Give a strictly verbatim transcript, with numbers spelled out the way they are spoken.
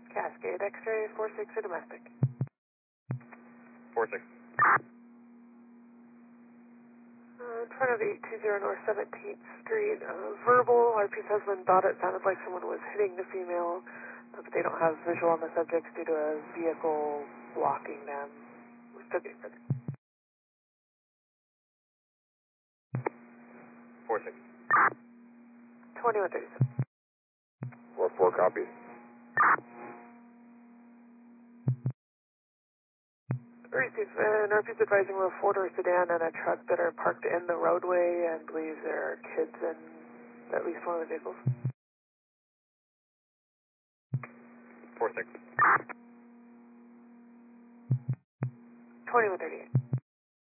Cascade X-ray four six or domestic. four six. Uh, in front of eight two zero North seventeenth Street, uh, verbal. R P's husband thought it sounded like someone was hitting the female, uh, but they don't have visual on the subjects due to a vehicle blocking them. We're still getting further. four six. twenty-one thirty-seven. four four copies. Receive, uh, R P's advising we're a four-door sedan and a truck that are parked in the roadway and believes there are kids in at least one of the vehicles. four six. twenty-one thirty-eight.